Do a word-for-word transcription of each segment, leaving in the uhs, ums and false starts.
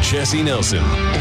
Jesse Nelson.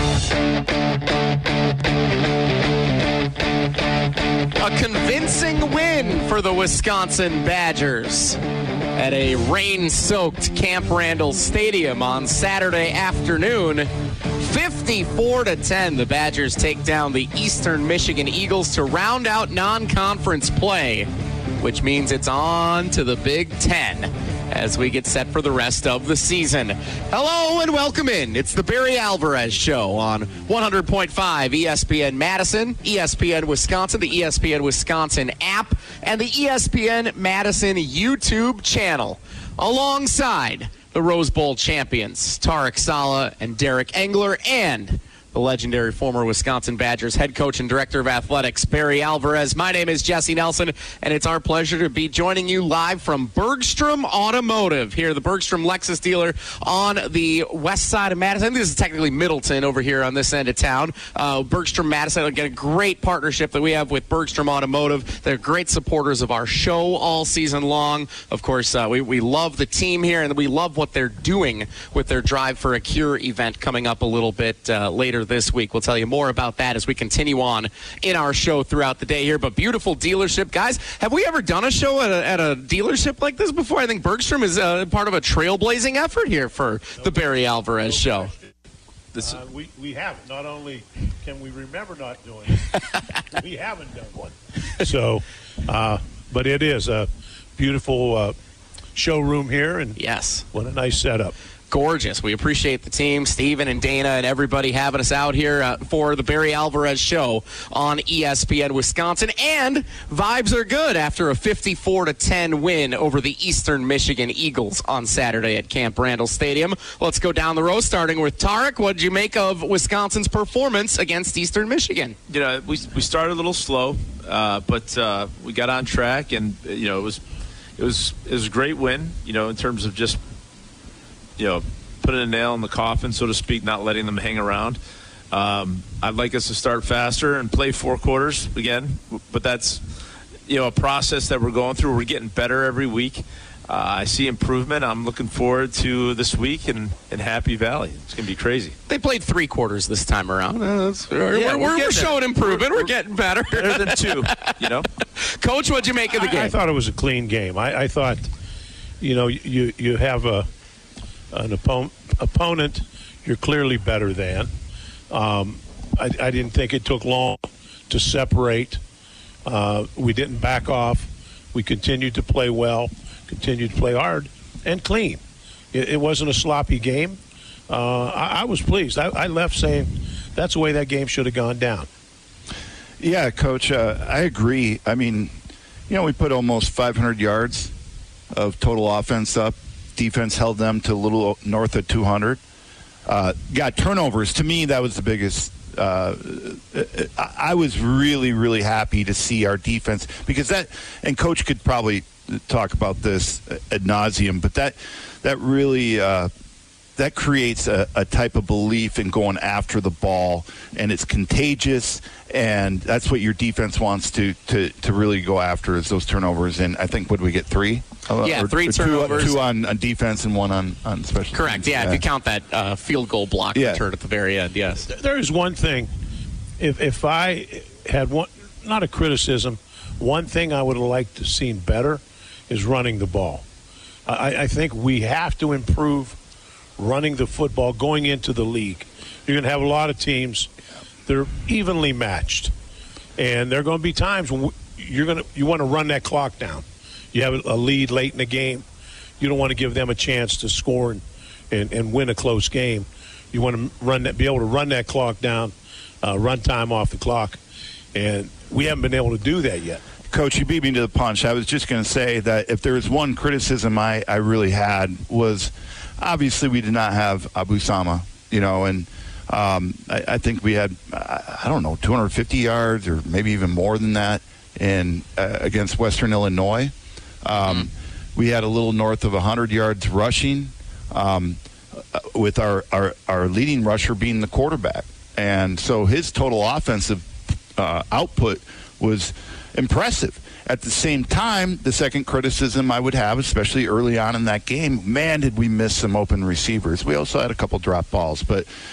A convincing win for the Wisconsin Badgers at a rain-soaked Camp Randall Stadium on Saturday afternoon. fifty-four to ten, the Badgers take down the Eastern Michigan Eagles to round out non-conference play, which means it's on to the Big Ten as we get set for the rest of the season. Hello and welcome in. It's the Barry Alvarez Show on one hundred point five E S P N Madison, E S P N Wisconsin, the E S P N Wisconsin app, and the E S P N Madison YouTube channel. Alongside the Rose Bowl champions, Tarek Saleh and Derek Engler, and the legendary former Wisconsin Badgers head coach and director of athletics, Barry Alvarez. My name is Jesse Nelson, and it's our pleasure to be joining you live from Bergstrom Automotive, here, the Bergstrom Lexus dealer on the west side of Madison. I think this is technically Middleton over here on this end of town. Uh, Bergstrom Madison, again, a great partnership that we have with Bergstrom Automotive. They're great supporters of our show all season long. Of course, uh, we, we love the team here, and we love what they're doing with their Drive for a Cure event coming up a little bit uh, later this week. We'll tell you more about that as we continue on in our show throughout the day here. But beautiful dealership. Guys, have we ever done a show at a, at a dealership like this before? I think Bergstrom is uh, part of a trailblazing effort here for the Barry Alvarez Show. This, uh, we, we haven't. Not only can we remember not doing it, we haven't done one. So, uh, but it is a beautiful uh, showroom here, and yes, what a nice setup. Gorgeous. We appreciate the team, Steven and Dana and everybody having us out here uh, for the Barry Alvarez Show on E S P N Wisconsin. And vibes are good after a fifty-four to ten win over the Eastern Michigan Eagles on Saturday at Camp Randall Stadium. Let's go down the road, starting with Tarek. What did you make of Wisconsin's performance against Eastern Michigan? You know, we we started a little slow, uh, but uh, we got on track, and you know, it was it was it was a great win. You know, in terms of just, you know, putting a nail in the coffin, so to speak, not letting them hang around. Um, I'd like us to start faster and play four quarters again, but that's, you know, a process that we're going through. We're getting better every week. Uh, I see improvement. I'm looking forward to this week in, in Happy Valley. It's going to be crazy. They played three quarters this time around. Uh, we're, yeah, we're, we're, we're showing improvement. We're, we're getting better. Better than two, you know. Coach, what'd you make of the game? I, I thought it was a clean game. I, I thought, you know, you, you have a an opponent, opponent you're clearly better than. Um, I, I didn't think it took long to separate. Uh, we didn't back off. We continued to play well, continued to play hard, and clean. It, it wasn't a sloppy game. Uh, I, I was pleased. I, I left saying that's the way that game should have gone down. Yeah, Coach, uh, I agree. I mean, you know, we put almost five hundred yards of total offense up. Defense held them to a little north of two hundred. Uh, got turnovers. To me, that was the biggest. Uh, I was really, really happy to see our defense, because that, and Coach could probably talk about this ad nauseum, but that that really uh, that creates a, a type of belief in going after the ball, and it's contagious, and that's what your defense wants to to, to really go after, is those turnovers. And I think, what did we get, three? Yeah, or, three or turnovers. Two, two on, on defense and one on, on special Correct, teams. yeah, yeah. if you count that uh, field goal block yeah. return at the very end, yes. There is one thing. If if I had one, not a criticism, one thing I would have liked to seen better is running the ball. I, I think we have to improve running the football going into the league. You're going to have a lot of teams that are evenly matched, and there are going to be times when you're going to you want to run that clock down. You have a lead late in the game. You don't want to give them a chance to score and, and, and win a close game. You want to run that, be able to run that clock down, uh, run time off the clock, and we haven't been able to do that yet. Coach, you beat me to the punch. I was just going to say that if there was one criticism I, I really had, was obviously we did not have Abu Sama, you know, and um, I, I think we had, I, I don't know, two hundred fifty yards or maybe even more than that in uh, against Western Illinois. Um, mm-hmm. We had a little north of one hundred yards rushing, um, with our, our, our leading rusher being the quarterback. And so his total offensive uh, output was impressive. At the same time, the second criticism I would have, especially early on in that game, man, did we miss some open receivers. We also had a couple drop balls, but